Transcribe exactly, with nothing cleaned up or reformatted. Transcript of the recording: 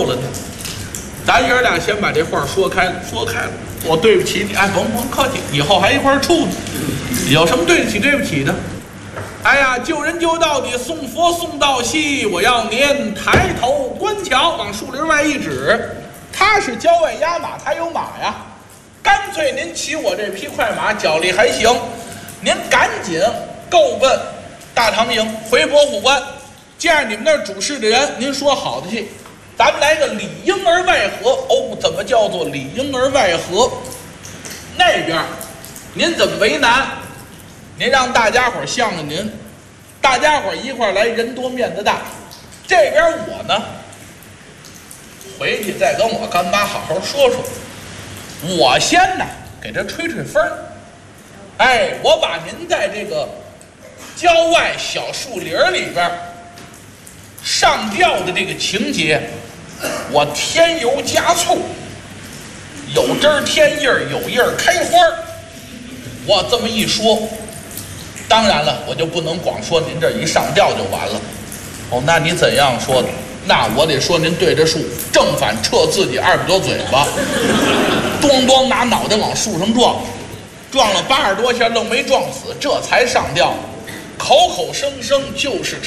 了呢？咱爷儿俩先把这话说开了，说开了。我对不起你，哎，甭甭客气，以后还一块儿处呢，有什么对得起对不起的？哎呀，救人救到底，送佛送到西。我要您抬头观瞧，往树林外一指，他是郊外压马，他有马呀。干脆您骑我这匹快马，脚力还行，您赶紧够奔大唐营，回博虎关，见着你们那儿主事的人，您说好的去，咱们来个里应而外合。哦，怎么叫做里应而外合？那边您怎么为难？您让大家伙向着您，大家伙一块来，人多面子大。这边我呢，回去再跟我干妈好好说说。我先呢给这吹吹风儿，哎，我把您在这个郊外小树林里边上吊的这个情节，我添油加醋，有枝儿添叶儿，有叶儿开花儿。我这么一说，当然了，我就不能光说您这一上吊就完了。哦，那你怎样说的？那我得说您对着树正反撤自己二百多嘴巴，咣咣拿脑袋往树上撞，撞了八十多下愣没撞死，这才上吊。口口声声就是